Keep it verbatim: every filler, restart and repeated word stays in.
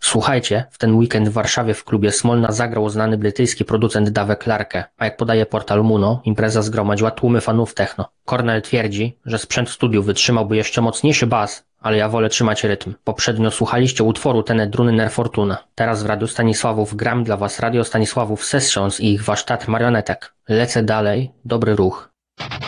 Słuchajcie, w ten weekend w Warszawie w klubie Smolna zagrał znany brytyjski producent Dave Clarke, a jak podaje portal Muno, impreza zgromadziła tłumy fanów techno. Cornell twierdzi, że sprzęt studiu wytrzymałby jeszcze mocniejszy bas, ale ja wolę trzymać rytm. Poprzednio słuchaliście utworu Tene Druner Fortuna. Teraz w Radiu Stanisławów gram dla was Radio Stanisławów Sessions i ich warsztat marionetek. Lecę dalej, dobry ruch.